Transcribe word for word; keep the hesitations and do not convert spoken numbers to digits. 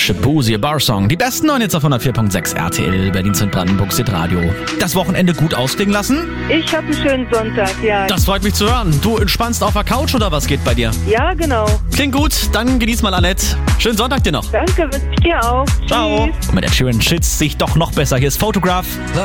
Shabuzi, Bar Song. Die besten neuen Hits auf hundertvier Komma sechs R T L, Berlins und Brandenburgs Hitradio. Das Wochenende gut ausklingen lassen? Ich habe einen schönen Sonntag, ja. Das freut mich zu hören. Du entspannst auf der Couch oder was geht bei dir? Ja, genau. Klingt gut, dann genieß mal, Annette. Schönen Sonntag dir noch. Danke, wünsche ich dir auch. Ciao. Tschüss. Und mit der Sheeran Shits sich doch noch besser. Hier ist Photograph.